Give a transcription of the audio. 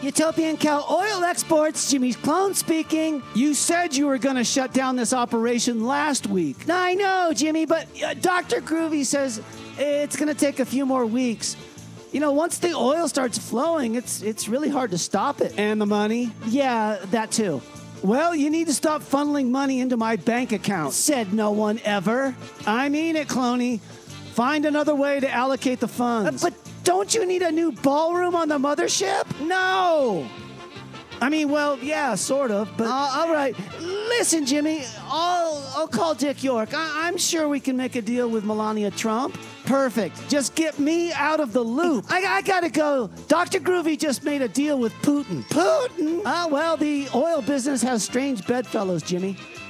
Utopian Cow Oil Exports, Jimmy's clone speaking. You said you were going to shut down this operation last week. I know, Jimmy, but Dr. Groovy says it's going to take a few more weeks. You know, once the oil starts flowing, it's really hard to stop it. And the money? Yeah, that too. Well, you need to stop funneling money into my bank account. Said no one ever. I mean it, Cloney. Find another way to allocate the funds. But don't you need a new ballroom on the mothership? No! I mean, well, yeah, sort of, but... all right. Listen, Jimmy, I'll call Dick York. I'm sure we can make a deal with Melania Trump. Perfect. Just get me out of the loop. I gotta go. Dr. Groovy just made a deal with Putin. Putin? Well, the oil business has strange bedfellows, Jimmy.